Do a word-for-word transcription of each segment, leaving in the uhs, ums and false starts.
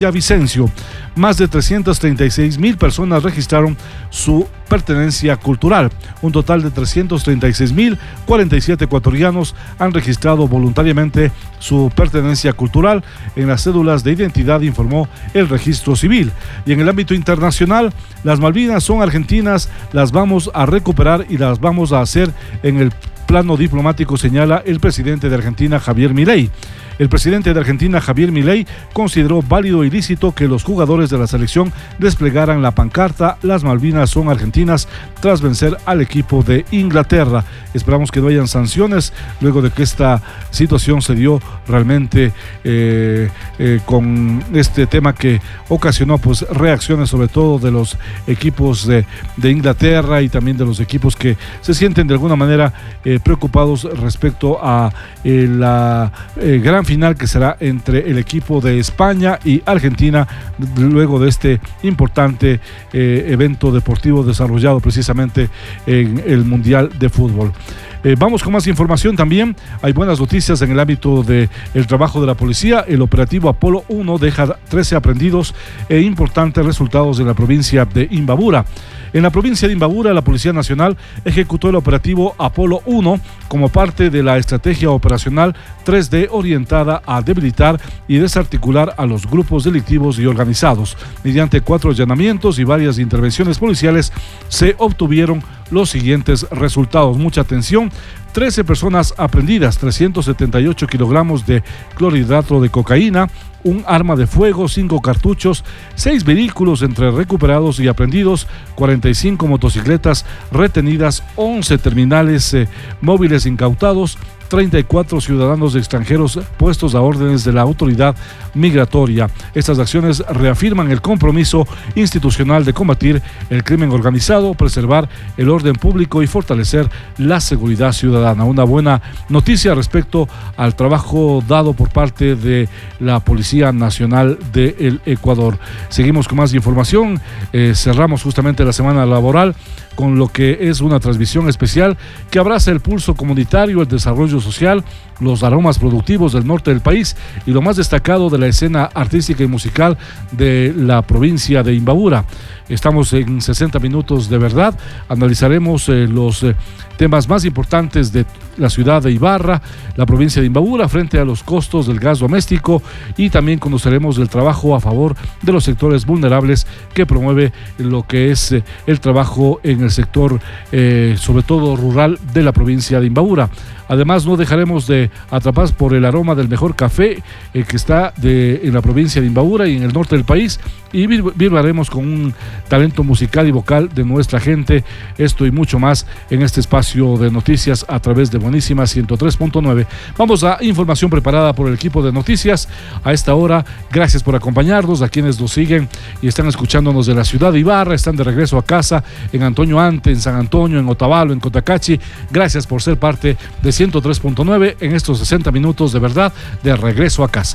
Villavicencio. Más de trescientas treinta y seis mil personas registraron su pertenencia cultural. Un total de trescientos treinta y seis mil cuarenta y siete ecuatorianos han registrado voluntariamente su pertenencia cultural en las cédulas de identidad, informó el registro civil. Y en el ámbito internacional, las Malvinas son argentinas, las vamos a recuperar y las vamos a hacer en el plano diplomático, señala el presidente de Argentina, Javier Milei. El presidente de Argentina, Javier Milei, consideró válido y lícito que los jugadores de la selección desplegaran la pancarta "Las Malvinas son argentinas" tras vencer al equipo de Inglaterra. Esperamos que no hayan sanciones luego de que esta situación se dio realmente eh, eh, con este tema que ocasionó pues reacciones sobre todo de los equipos de, de Inglaterra y también de los equipos que se sienten de alguna manera eh, preocupados respecto a eh, la eh, gran final que será entre el equipo de España y Argentina luego de este importante eh, evento deportivo desarrollado precisamente en el Mundial de Fútbol. Eh, vamos con más información también. Hay buenas noticias en el ámbito del trabajo de la policía. El operativo Apolo uno deja trece aprendidos e importantes resultados en la provincia de Imbabura. En la provincia de Imbabura, la Policía Nacional ejecutó el operativo Apolo uno como parte de la estrategia operacional tres D orientada a debilitar y desarticular a los grupos delictivos y organizados. Mediante cuatro allanamientos y varias intervenciones policiales se obtuvieron los siguientes resultados. Mucha atención. trece personas aprehendidas, trescientos setenta y ocho kilogramos de clorhidrato de cocaína, un arma de fuego, cinco cartuchos, seis vehículos entre recuperados y aprehendidos, cuarenta y cinco motocicletas retenidas, once terminales eh, móviles incautados, treinta y cuatro ciudadanos extranjeros puestos a órdenes de la autoridad migratoria. Estas acciones reafirman el compromiso institucional de combatir el crimen organizado, preservar el orden público y fortalecer la seguridad ciudadana. Una buena noticia respecto al trabajo dado por parte de la Policía Nacional del Ecuador. Seguimos con más información. Eh, cerramos justamente la semana laboral con lo que es una transmisión especial que abraza el pulso comunitario, el desarrollo social, los aromas productivos del norte del país y lo más destacado de la escena artística y musical de la provincia de Imbabura. Estamos en sesenta minutos de verdad, analizaremos eh, los eh, temas más importantes de la ciudad de Ibarra, la provincia de Imbabura, frente a los costos del gas doméstico, y también conoceremos el trabajo a favor de los sectores vulnerables que promueve lo que es eh, el trabajo en el sector, eh, sobre todo rural, de la provincia de Imbabura. Además, no dejaremos de atrapar por el aroma del mejor café eh, que está de, en la provincia de Imbabura y en el norte del país, y vibraremos con un talento musical y vocal de nuestra gente. Esto y mucho más en este espacio de noticias a través de Buenísima ciento tres punto nueve. Vamos a información preparada por el equipo de noticias a esta hora. Gracias por acompañarnos, a quienes nos siguen y están escuchándonos de la ciudad de Ibarra, están de regreso a casa en Antonio Ante, en San Antonio, en Otavalo, en Cotacachi. Gracias por ser parte de ciento tres punto nueve en estos sesenta minutos de verdad de regreso a casa.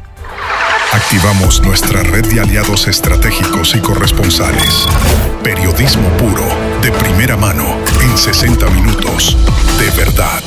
Activamos nuestra red de aliados estratégicos y corresponsales. Periodismo puro, de primera mano, en sesenta minutos, de verdad.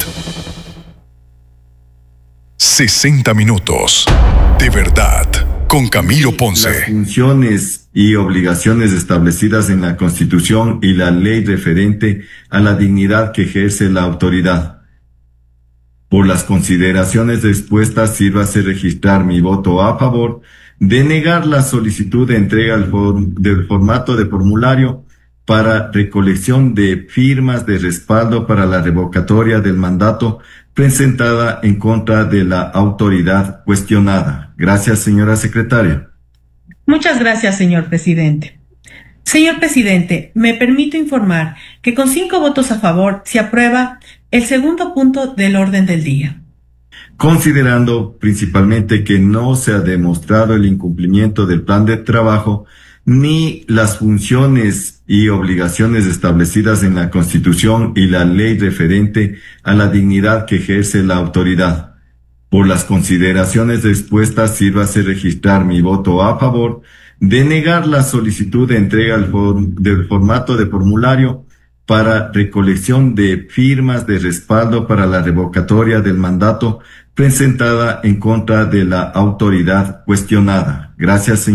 sesenta minutos, de verdad, con Camilo Ponce. Las funciones y obligaciones establecidas en la Constitución y la ley referente a la dignidad que ejerce la autoridad. Por las consideraciones expuestas, sírvase registrar mi voto a favor de negar la solicitud de entrega del, form del formato de formulario para recolección de firmas de respaldo para la revocatoria del mandato presentada en contra de la autoridad cuestionada. Gracias, señora secretaria. Muchas gracias, señor presidente. Señor presidente, me permito informar que con cinco votos a favor se aprueba el segundo punto del orden del día. Considerando principalmente que no se ha demostrado el incumplimiento del plan de trabajo ni las funciones y obligaciones establecidas en la Constitución y la ley referente a la dignidad que ejerce la autoridad. Por las consideraciones expuestas, sírvase registrar mi voto a favor de negar la solicitud de entrega del formato de formulario para recolección de firmas de respaldo para la revocatoria del mandato presentada en contra de la autoridad cuestionada. Gracias, señor.